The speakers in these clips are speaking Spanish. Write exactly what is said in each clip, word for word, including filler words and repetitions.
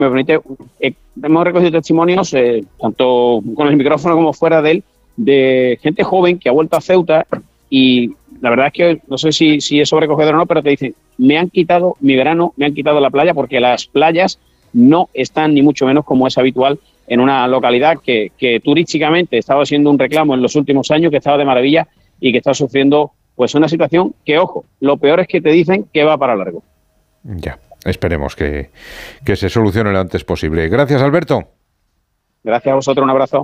me permite, eh, hemos recogido testimonios, eh, tanto con el micrófono como fuera de él, de gente joven que ha vuelto a Ceuta y la verdad es que no sé si, si es sobrecogedor o no, pero te dicen, me han quitado mi verano, me han quitado la playa, porque las playas no están ni mucho menos como es habitual en una localidad que, que turísticamente estaba siendo un reclamo en los últimos años, que estaba de maravilla y que está sufriendo pues una situación que, ojo, lo peor es que te dicen que va para largo. Ya, esperemos que, que se solucione lo antes posible. Gracias, Alberto. Gracias a vosotros, un abrazo.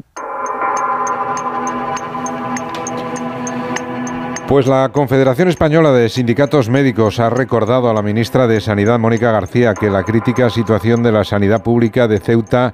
Pues la Confederación Española de Sindicatos Médicos ha recordado a la ministra de Sanidad, Mónica García, que la crítica situación de la sanidad pública de Ceuta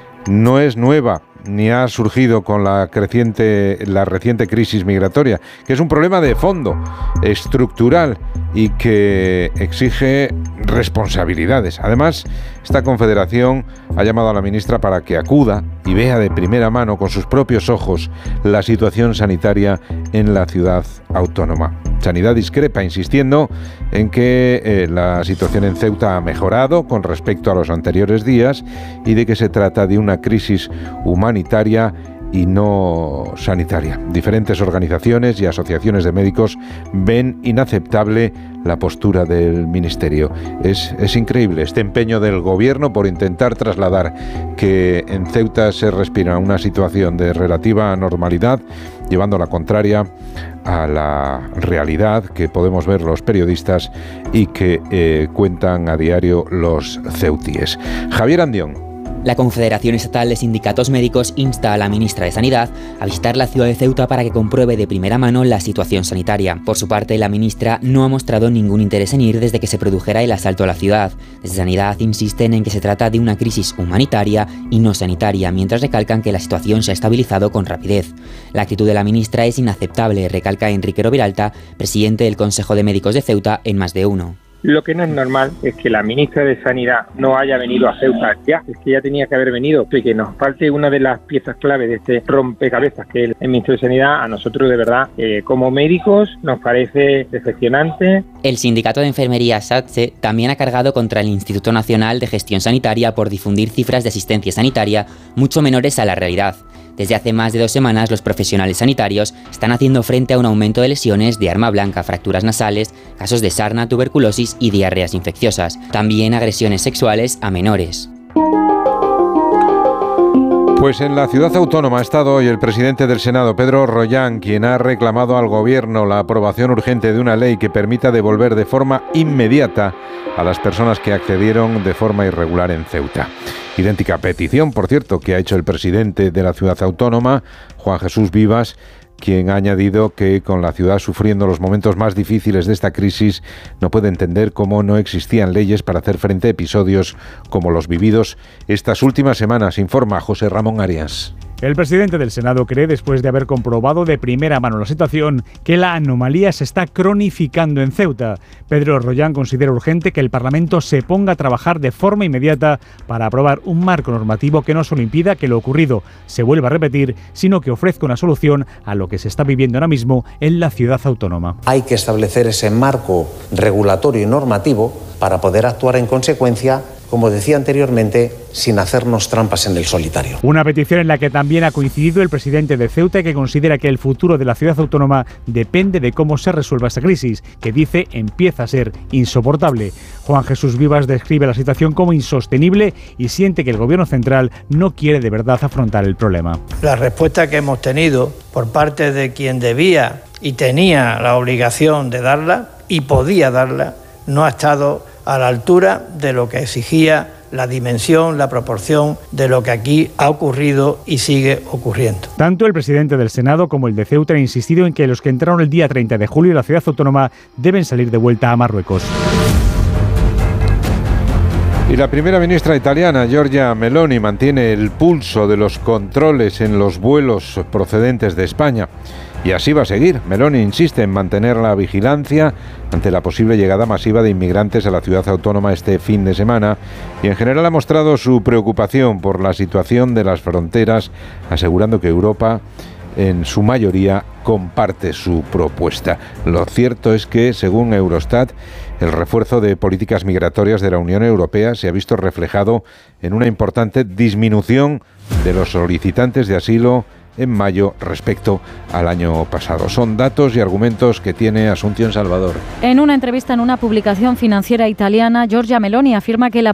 no es nueva, ni ha surgido con la creciente, la reciente crisis migratoria, que es un problema de fondo, estructural y que exige responsabilidades. Además, esta confederación ha llamado a la ministra para que acuda y vea de primera mano con sus propios ojos la situación sanitaria en la ciudad autónoma. Sanidad discrepa, insistiendo en que eh, la situación en Ceuta ha mejorado con respecto a los anteriores días y de que se trata de una crisis humanitaria y no sanitaria. Diferentes organizaciones y asociaciones de médicos ven inaceptable la postura del Ministerio. Es, es increíble este empeño del Gobierno por intentar trasladar que en Ceuta se respira una situación de relativa normalidad, llevando la contraria a la realidad que podemos ver los periodistas y que eh, cuentan a diario los ceutíes. Javier Andión. La Confederación Estatal de Sindicatos Médicos insta a la ministra de Sanidad a visitar la ciudad de Ceuta para que compruebe de primera mano la situación sanitaria. Por su parte, la ministra no ha mostrado ningún interés en ir desde que se produjera el asalto a la ciudad. Desde Sanidad insisten en que se trata de una crisis humanitaria y no sanitaria, mientras recalcan que la situación se ha estabilizado con rapidez. La actitud de la ministra es inaceptable, recalca Enrique Roviralta, presidente del Consejo de Médicos de Ceuta, en Más de Uno. Lo que no es normal es que la ministra de Sanidad no haya venido a Ceuta ya, es que ya tenía que haber venido, y que nos falte una de las piezas clave de este rompecabezas que es el Ministerio de Sanidad. A nosotros, de verdad, eh, como médicos, nos parece decepcionante. El sindicato de enfermería SATSE también ha cargado contra el Instituto Nacional de Gestión Sanitaria por difundir cifras de asistencia sanitaria mucho menores a la realidad. Desde hace más de dos semanas, los profesionales sanitarios están haciendo frente a un aumento de lesiones de arma blanca, fracturas nasales, casos de sarna, tuberculosis y diarreas infecciosas. También agresiones sexuales a menores. Pues en la ciudad autónoma ha estado hoy el presidente del Senado, Pedro Rollán, quien ha reclamado al Gobierno la aprobación urgente de una ley que permita devolver de forma inmediata a las personas que accedieron de forma irregular en Ceuta. Idéntica petición, por cierto, que ha hecho el presidente de la ciudad autónoma, Juan Jesús Vivas, quien ha añadido que con la ciudad sufriendo los momentos más difíciles de esta crisis no puede entender cómo no existían leyes para hacer frente a episodios como los vividos estas últimas semanas, informa José Ramón Arias. El presidente del Senado cree, después de haber comprobado de primera mano la situación, que la anomalía se está cronificando en Ceuta. Pedro Rollán considera urgente que el Parlamento se ponga a trabajar de forma inmediata para aprobar un marco normativo que no solo impida que lo ocurrido se vuelva a repetir, sino que ofrezca una solución a lo que se está viviendo ahora mismo en la ciudad autónoma. Hay que establecer ese marco regulatorio y normativo para poder actuar en consecuencia, como decía anteriormente, sin hacernos trampas en el solitario. Una petición en la que también ha coincidido el presidente de Ceuta, que considera que el futuro de la ciudad autónoma depende de cómo se resuelva esta crisis, que dice empieza a ser insoportable. Juan Jesús Vivas describe la situación como insostenible y siente que el gobierno central no quiere de verdad afrontar el problema. La respuesta que hemos tenido por parte de quien debía y tenía la obligación de darla y podía darla no ha estado a la altura de lo que exigía la dimensión, la proporción de lo que aquí ha ocurrido y sigue ocurriendo. Tanto el presidente del Senado como el de Ceuta han insistido en que los que entraron el día treinta de julio en la ciudad autónoma deben salir de vuelta a Marruecos. Y la primera ministra italiana, Giorgia Meloni, mantiene el pulso de los controles en los vuelos procedentes de España. Y así va a seguir. Meloni insiste en mantener la vigilancia ante la posible llegada masiva de inmigrantes a la ciudad autónoma este fin de semana y en general ha mostrado su preocupación por la situación de las fronteras, asegurando que Europa en su mayoría comparte su propuesta. Lo cierto es que, según Eurostat, el refuerzo de políticas migratorias de la Unión Europea se ha visto reflejado en una importante disminución de los solicitantes de asilo en mayo respecto al año pasado. Son datos y argumentos que tiene Asunción Salvador. En una entrevista en una publicación financiera italiana, Giorgia Meloni afirma que la